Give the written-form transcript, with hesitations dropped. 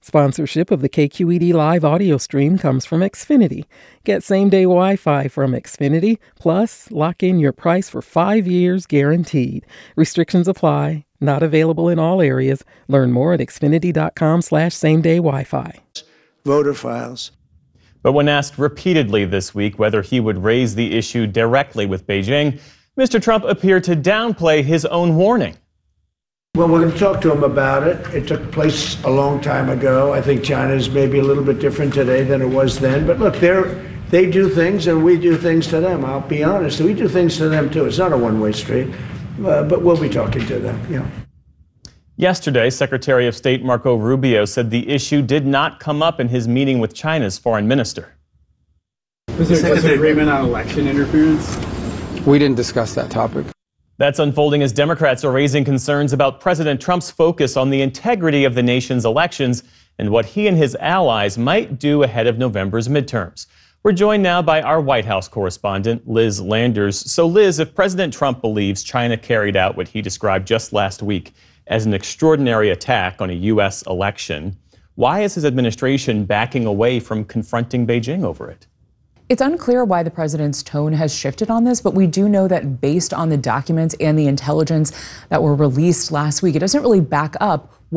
Sponsorship of the KQED Live audio stream comes from Xfinity. Get same-day Wi-Fi from Xfinity, plus lock in your price for 5 years guaranteed. Restrictions apply. Not available in all areas. Learn more at xfinity.com/same-day Wi-Fi. Voter files. But when asked repeatedly this week whether he would raise the issue directly with Beijing, Mr. Trump appeared to downplay his own warning. Well, we're going to talk to him about it. It took place a long time ago. I think China is maybe a little bit different today than it was then. But look, they do things and we do things to them. I'll be honest. We do things to them, too. It's not a one-way street. But we'll be talking to them, yeah. Yesterday, Secretary of State Marco Rubio said the issue did not come up in his meeting with China's foreign minister. Was there a disagreement on election interference? We didn't discuss that topic. That's unfolding as Democrats are raising concerns about President Trump's focus on the integrity of the nation's elections and what he and his allies might do ahead of November's midterms. We're joined now by our White House correspondent, Liz Landers. So, Liz, if President Trump believes China carried out what he described just last week as an extraordinary attack on a U.S. election, why is his administration backing away from confronting Beijing over it? It's unclear why the president's tone has shifted on this, but we do know that based on the documents and the intelligence that were released last week, it doesn't really back up